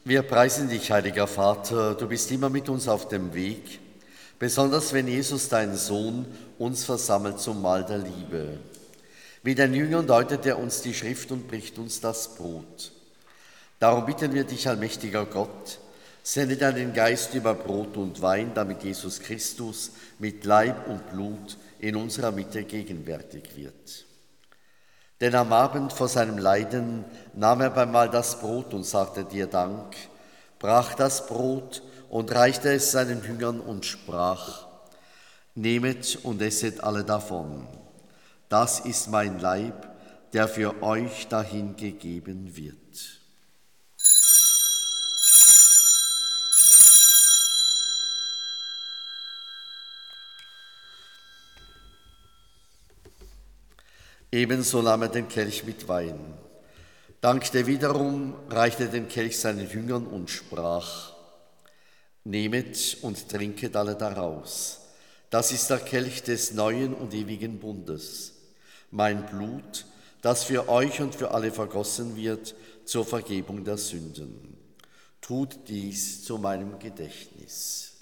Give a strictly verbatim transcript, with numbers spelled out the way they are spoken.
Wir preisen dich, heiliger Vater, du bist immer mit uns auf dem Weg, besonders wenn Jesus, dein Sohn, uns versammelt zum Mahl der Liebe. Wie den Jüngern deutet er uns die Schrift und bricht uns das Brot. Darum bitten wir dich, allmächtiger Gott, sende deinen Geist über Brot und Wein, damit Jesus Christus mit Leib und Blut in unserer Mitte gegenwärtig wird. Denn am Abend vor seinem Leiden nahm er beim Mahl das Brot und sagte dir Dank, brach das Brot und reichte es seinen Jüngern und sprach: Nehmet und esset alle davon. Das ist mein Leib, der für euch dahingegeben wird. Ebenso nahm er den Kelch mit Wein, dankte wiederum, reichte den Kelch seinen Jüngern und sprach: Nehmet und trinket alle daraus. Das ist der Kelch des neuen und ewigen Bundes, mein Blut, das für euch und für alle vergossen wird zur Vergebung der Sünden. Tut dies zu meinem Gedächtnis.